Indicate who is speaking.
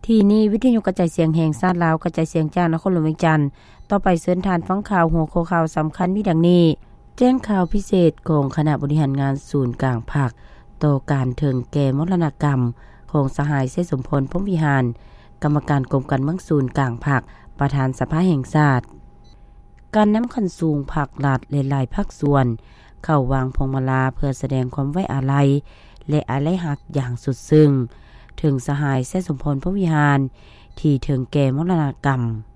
Speaker 1: ที่นี้วิทยุกระจายเสียงแห่งชาติลาวกระจายเสียงจากนครหลวงเวียงจันทน์ต่อไปเชิญทานฟังข่าวหัวข้อข่าวสําคัญมีดังนี้แจ้งข่าวพิเศษของคณะบริหารงานศูนย์กลางภาคต่อการถึงแก่มรณกรรมของสหายเสสมพลพรหมวิหารกรรมการกรมการเมืองศูนย์กลางภาคประธานสภาแห่งชาติการนําคันสูงภาครัฐหลายๆภาคส่วนเข้าวางพวงมาลาเพื่อแสดงความไว้อาลัยและอาลัยรักอย่างสุดซึ้งถึงสหายเสสมพลพรหมวิหารที่ถึงแก่มรณกรรม